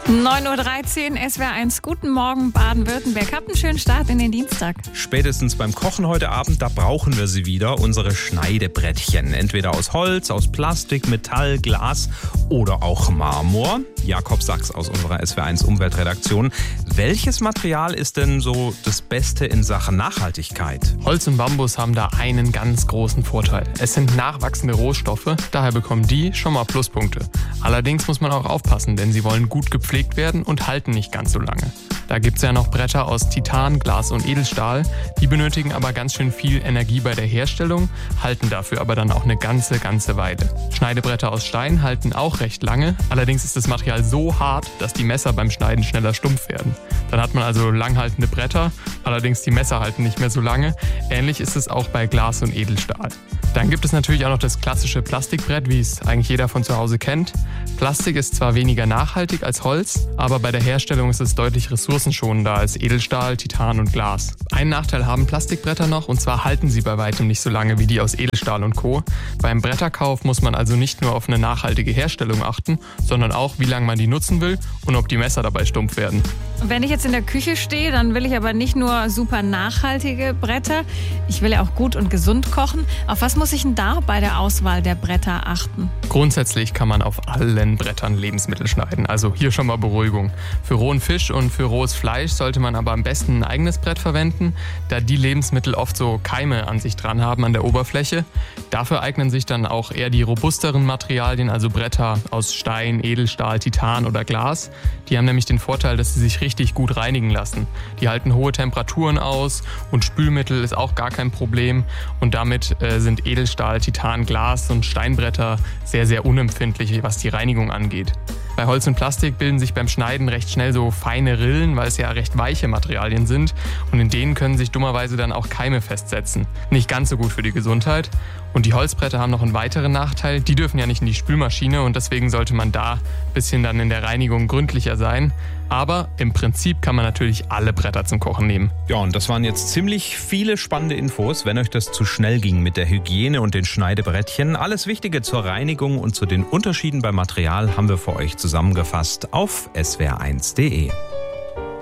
9.13 Uhr, SWR1, guten Morgen Baden-Württemberg. Habt einen schönen Start in den Dienstag. Spätestens beim Kochen heute Abend, da brauchen wir sie wieder, unsere Schneidebrettchen. Entweder aus Holz, aus Plastik, Metall, Glas oder auch Marmor. Jakob Sachs aus unserer SWR1 Umweltredaktion. Welches Material ist denn so das Beste in Sachen Nachhaltigkeit? Holz und Bambus haben da einen ganz großen Vorteil. Es sind nachwachsende Rohstoffe, daher bekommen die schon mal Pluspunkte. Allerdings muss man auch aufpassen, denn sie wollen gut gepflegt werden und halten nicht ganz so lange. Da gibt es ja noch Bretter aus Titan, Glas und Edelstahl. Die benötigen aber ganz schön viel Energie bei der Herstellung, halten dafür aber dann auch eine ganze Weile. Schneidebretter aus Stein halten auch recht lange. Allerdings ist das Material so hart, dass die Messer beim Schneiden schneller stumpf werden. Dann hat man also langhaltende Bretter, allerdings die Messer halten nicht mehr so lange. Ähnlich ist es auch bei Glas und Edelstahl. Dann gibt es natürlich auch noch das klassische Plastikbrett, wie es eigentlich jeder von zu Hause kennt. Plastik ist zwar weniger nachhaltig als Holz, aber bei der Herstellung ist es deutlich ressourcenschonender als Edelstahl, Titan und Glas. Einen Nachteil haben Plastikbretter noch, und zwar halten sie bei weitem nicht so lange wie die aus Edelstahl und Co. Beim Bretterkauf muss man also nicht nur auf eine nachhaltige Herstellung achten, sondern auch, wie lange man die nutzen will und ob die Messer dabei stumpf werden. Wenn ich jetzt in der Küche stehe, dann will ich aber nicht nur super nachhaltige Bretter. Ich will ja auch gut und gesund kochen. Auf was muss ich denn da bei der Auswahl der Bretter achten? Grundsätzlich kann man auf allen Brettern Lebensmittel schneiden, also hier schon mal Beruhigung. Für rohen Fisch und für rohes Fleisch sollte man aber am besten ein eigenes Brett verwenden, da die Lebensmittel oft so Keime an sich dran haben an der Oberfläche. Dafür eignen sich dann auch eher die robusteren Materialien, also Bretter aus Stein, Edelstahl, Titan oder Glas. Die haben nämlich den Vorteil, dass sie sich richtig gut reinigen lassen. Die halten hohe Temperaturen aus und Spülmittel ist auch gar kein Problem. Und damit sind Edelstahl, Titan, Glas und Steinbretter sehr unempfindlich, was die Reinigung angeht. Bei Holz und Plastik bilden sich beim Schneiden recht schnell so feine Rillen, weil es ja recht weiche Materialien sind. Und in denen können sich dummerweise dann auch Keime festsetzen. Nicht ganz so gut für die Gesundheit. Und die Holzbretter haben noch einen weiteren Nachteil. Die dürfen ja nicht in die Spülmaschine und deswegen sollte man da ein bisschen dann in der Reinigung gründlicher sein. Aber im Prinzip kann man natürlich alle Bretter zum Kochen nehmen. Ja, und das waren jetzt ziemlich viele spannende Infos. Wenn euch das zu schnell ging mit der Hygiene und den Schneidebrettchen, alles Wichtige zur Reinigung und zu den Unterschieden beim Material haben wir für euch zusammengefasst auf swr1.de.